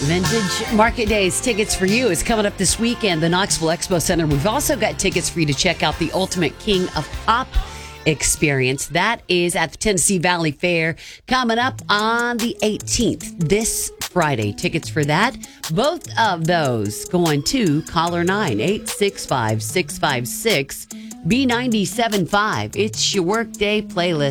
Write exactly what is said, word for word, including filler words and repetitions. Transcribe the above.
Vintage Market Days tickets for you is coming up this weekend, the Knoxville Expo Center. We've also got tickets for you to check out the Ultimate King of Pop experience. That is at the Tennessee Valley Fair coming up on the eighteenth, this Friday. Tickets for that, both of those going to caller nine eight six five, six five six, B nine seven five. It's your Workday playlist.